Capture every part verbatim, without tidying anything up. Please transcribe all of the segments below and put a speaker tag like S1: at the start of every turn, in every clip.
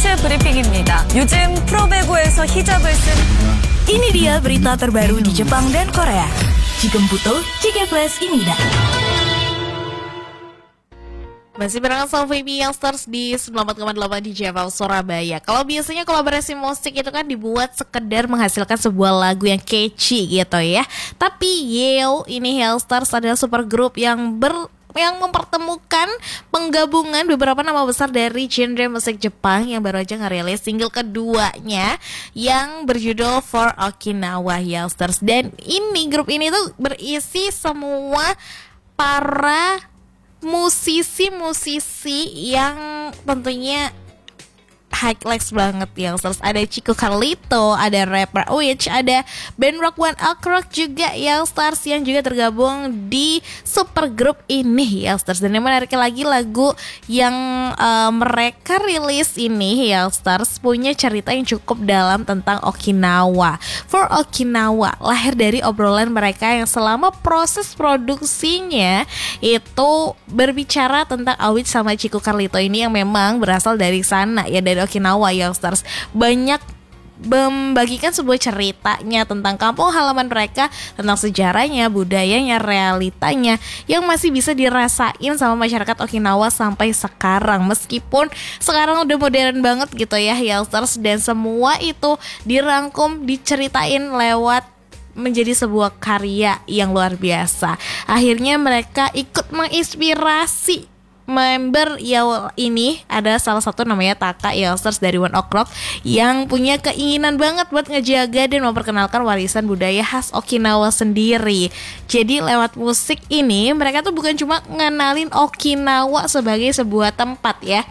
S1: 브리핑입니다. 요즘 프로배구에서 히잡을 쓴
S2: Ini dia berita terbaru di Jepang dan Korea. Jigem Jige Flash Imida.
S3: Masih barengan sama V B Youngsters di sembilan puluh empat koma delapan di J F L Surabaya. Kalau biasanya kolaborasi musik itu kan dibuat sekedar menghasilkan sebuah lagu yang catchy gitu ya. Tapi Yeo ini Youngsters adalah super group yang ber yang mempertemukan penggabungan beberapa nama besar dari genre musik Jepang yang baru aja ngerilis single keduanya yang berjudul For Okinawa Youngsters. Dan ini grup ini tuh berisi semua para musisi-musisi yang tentunya high class banget ya. Terus ada Chico Carlito, ada rapper Witch, ada band rock One Ok Rock juga ya, stars yang juga tergabung di super group ini ya, stars. Dan yang menarik lagi, lagu yang uh, mereka rilis ini ya, stars, punya cerita yang cukup dalam tentang Okinawa. For Okinawa lahir dari obrolan mereka yang selama proses produksinya itu berbicara tentang Awit sama Chico Carlito ini yang memang berasal dari sana ya, dari Okinawa Youngsters. Banyak membagikan sebuah ceritanya tentang kampung halaman mereka, tentang sejarahnya, budayanya, realitanya yang masih bisa dirasain sama masyarakat Okinawa sampai sekarang. Meskipun sekarang udah modern banget gitu ya Youngsters, dan semua itu dirangkum, diceritain lewat menjadi sebuah karya yang luar biasa. Akhirnya mereka ikut menginspirasi member Yao ini. Ada salah satu namanya Taka Youngsters dari One Ok Rock yang punya keinginan banget buat ngejaga dan memperkenalkan warisan budaya khas Okinawa sendiri. Jadi lewat musik ini mereka tuh bukan cuma ngenalin Okinawa sebagai sebuah tempat ya,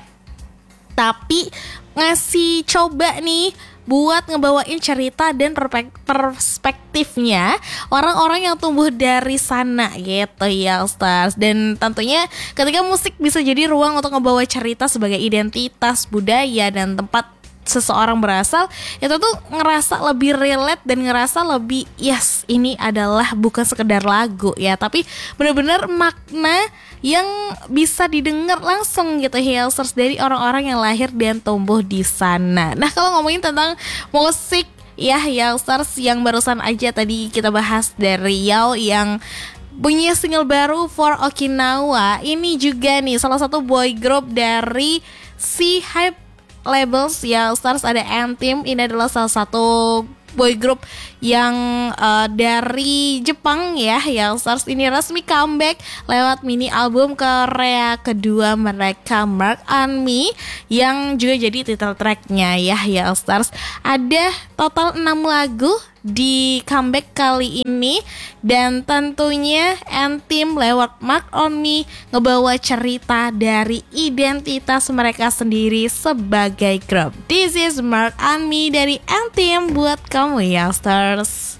S3: tapi ngasih coba nih buat ngebawain cerita dan perspektifnya orang-orang yang tumbuh dari sana gitu ya, stars. Dan tentunya ketika musik bisa jadi ruang untuk ngebawa cerita sebagai identitas budaya dan tempat seseorang berasal, itu tuh ngerasa lebih relate dan ngerasa lebih yes, ini adalah bukan sekedar lagu ya, tapi benar-benar makna yang bisa didengar langsung gitu Youngsters dari orang-orang yang lahir dan tumbuh di sana. Nah, kalau ngomongin tentang musik ya Youngsters, yang barusan aja tadi kita bahas dari Yao yang punya single baru For Okinawa, ini juga nih salah satu boy group dari si Hype Labels ya, stars. Ada N-Team, ini adalah salah satu boy group yang uh, dari Jepang ya, yang stars ini resmi comeback lewat mini album Korea kedua mereka, Mark on Me, yang juga jadi title tracknya ya, ya stars. Ada total enam lagu di comeback kali ini, dan tentunya N-Team lewat Mark on Me ngebawa cerita dari identitas mereka sendiri sebagai grup. This is Mark on Me dari N-Team buat kamu Youngsters.